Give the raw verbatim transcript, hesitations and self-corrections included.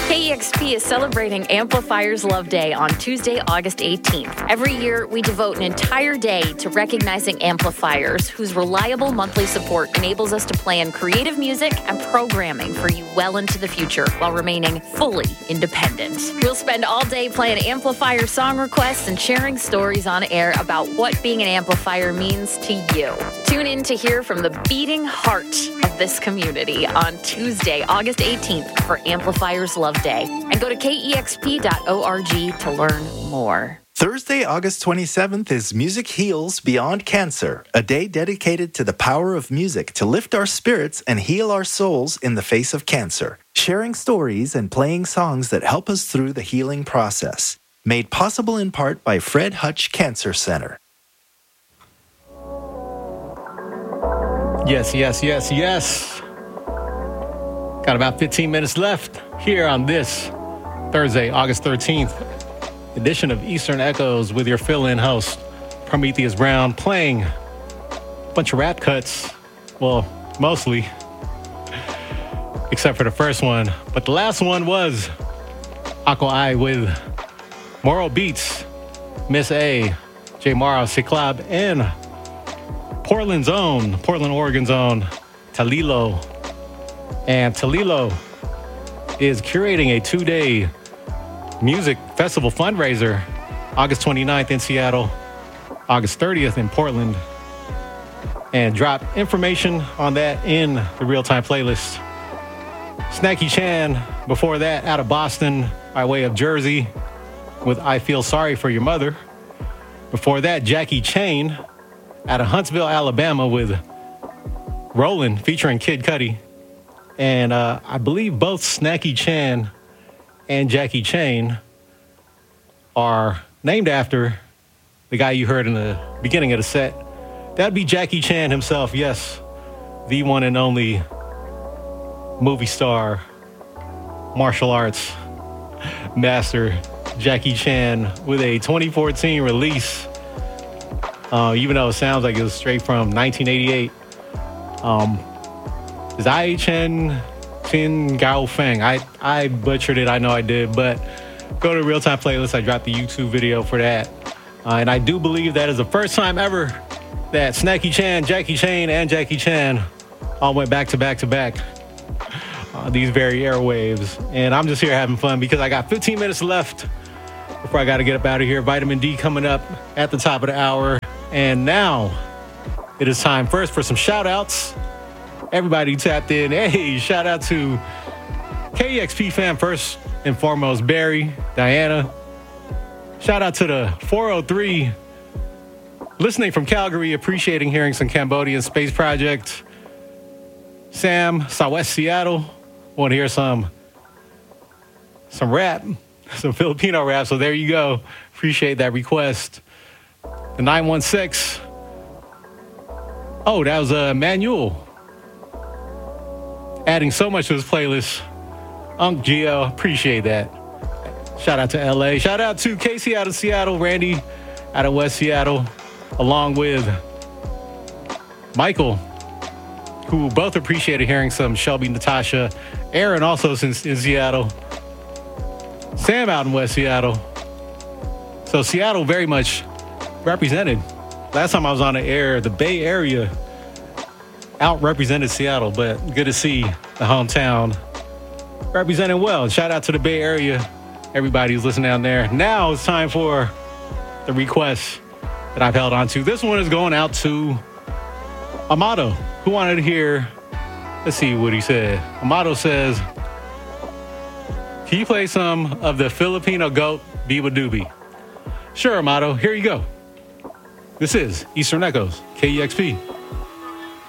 K E X P is celebrating Amplifiers Love Day on Tuesday, August eighteenth. Every year, we devote an entire day to recognizing amplifiers whose reliable monthly support enables us to plan creative music and programming for you well into the future while remaining fully independent. We'll spend all day playing amplifier song requests and sharing stories on air about what being an amplifier means to you. Tune in to hear from the beating heart of this community on Tuesday, August eighteenth for Amplifiers Love Day. And go to K E X P dot org to learn more. Thursday, August twenty-seventh is Music Heals Beyond Cancer, a day dedicated to the power of music to lift our spirits and heal our souls in the face of cancer. Sharing stories and playing songs that help us through the healing process. Made possible in part by Fred Hutch Cancer Center. Yes, yes, yes, yes. Got about fifteen minutes left here on this Thursday, August thirteenth edition of Eastern Echoes with your fill-in host, Prometheus Brown, playing a bunch of rap cuts. Well, mostly, except for the first one. But the last one was Aqua Eye with Moral Beats, Miss A, J Morrow, Cyclob, and Portland's own, Portland, Oregon's own, Talilo. And Talilo is curating a two-day music festival fundraiser, August twenty-ninth in Seattle, August thirtieth in Portland. And drop information on that in the real-time playlist. Snacky Chan, before that, out of Boston, by way of Jersey, with I Feel Sorry for Your Mother. Before that, Jackie Chain, out of Huntsville, Alabama, with Rollin', featuring Kid Cudi. And uh, I believe both Snacky Chan and Jackie Chain are named after the guy you heard in the beginning of the set. That'd be Jackie Chan himself, yes. The one and only movie star, martial arts master, Jackie Chan, with a twenty fourteen release. Uh, even though it sounds like it was straight from nineteen eighty-eight. Um, Zai Chen Chin Gao Feng. I, I butchered it, I know I did, but go to Real Time Playlist. I dropped the YouTube video for that. Uh, and I do believe that is the first time ever that Snacky Chan, Jackie Chain, and Jackie Chan all went back to back to back. Uh, these very airwaves. And I'm just here having fun because I got fifteen minutes left before I got to get up out of here. Vitamin D coming up at the top of the hour. And now it is time first for some shout outs. Everybody tapped in. Hey, shout out to K E X P fam first and foremost, Barry, Diana. Shout out to the four oh three listening from Calgary, appreciating hearing some Cambodian Space Project. Sam, Southwest Seattle, want to hear some some rap, some Filipino rap. So there you go. Appreciate that request. The nine one six. Oh, that was uh, Manuel. Adding so much to his playlist. Unc Gio, appreciate that. Shout out to L A. Shout out to Casey out of Seattle, Randy out of West Seattle, along with Michael, who both appreciated hearing some Shelby, Natasha. Aaron also since in Seattle. Sam out in West Seattle. So Seattle very much represented. Last time I was on the air, the Bay Area out-represented Seattle, but good to see the hometown representing well. Shout out to the Bay Area, everybody who's listening down there. Now it's time for the requests that I've held on to. This one is going out to Amato, who wanted to hear, let's see what he said. Amato says, can you play some of the Filipino goat, Biba Doobie? Sure, Amato, here you go. This is Eastern Echoes, K E X P.